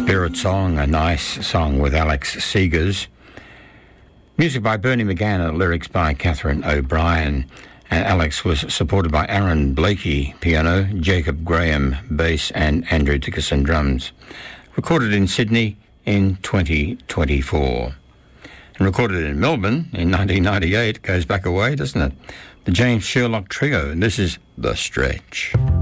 Spirit Song, a nice song with Alex Seegers. Music by Bernie McGann, lyrics by Catherine O'Brien. And Alex was supported by Aaron Blakey, piano, Jacob Graham, bass, and Andrew Dickerson, drums. Recorded in Sydney in 2024. And recorded in Melbourne in 1998. Goes back a way, doesn't it? The James Sherlock Trio, and this is The Stretch.